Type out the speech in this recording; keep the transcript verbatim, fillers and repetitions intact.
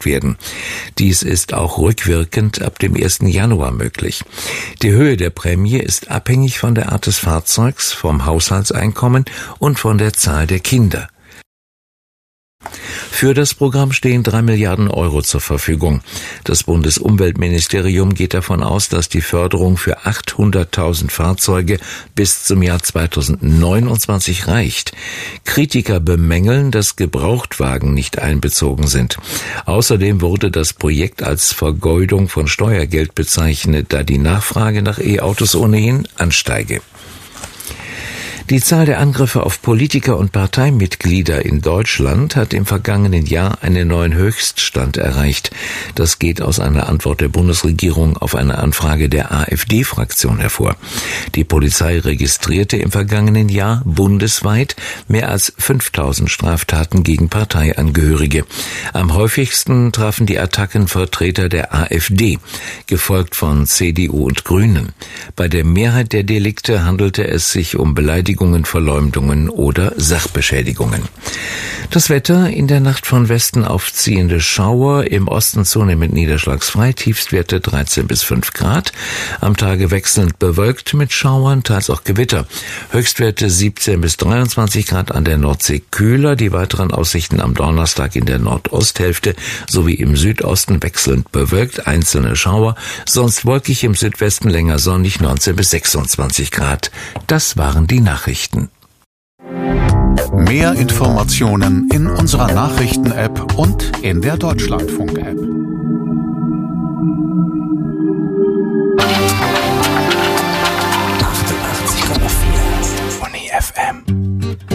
werden. Dies ist auch rückwirkend ab dem ersten Januar möglich. Die Höhe der Prämie ist abhängig von der Art des Fahrzeugs, vom Haushaltseinkommen und von der Zahl der Kinder. Für das Programm stehen drei Milliarden Euro zur Verfügung. Das Bundesumweltministerium geht davon aus, dass die Förderung für achthunderttausend Fahrzeuge bis zum Jahr zweitausendneunundzwanzig reicht. Kritiker bemängeln, dass Gebrauchtwagen nicht einbezogen sind. Außerdem wurde das Projekt als Vergeudung von Steuergeld bezeichnet, da die Nachfrage nach E-Autos ohnehin ansteige. Die Zahl der Angriffe auf Politiker und Parteimitglieder in Deutschland hat im vergangenen Jahr einen neuen Höchststand erreicht. Das geht aus einer Antwort der Bundesregierung auf eine Anfrage der AfD-Fraktion hervor. Die Polizei registrierte im vergangenen Jahr bundesweit mehr als fünftausend Straftaten gegen Parteiangehörige. Am häufigsten trafen die Attacken Vertreter der AfD, gefolgt von C D U und Grünen. Bei der Mehrheit der Delikte handelte es sich um Beleidigungen, Verleumdungen oder Sachbeschädigungen. Das Wetter: in der Nacht von Westen aufziehende Schauer, im Osten zunehmend niederschlagsfrei, Tiefstwerte dreizehn bis fünf Grad. Am Tage wechselnd bewölkt mit Schauern, teils auch Gewitter. Höchstwerte siebzehn bis dreiundzwanzig Grad, an der Nordsee kühler. Die weiteren Aussichten am Donnerstag: in der Nordosthälfte sowie im Südosten wechselnd bewölkt, einzelne Schauer, sonst wolkig, im Südwesten länger sonnig, neunzehn bis sechsundzwanzig Grad. Das waren die Nachrichten. Mehr Informationen in unserer Nachrichten-App und in der Deutschlandfunk-App.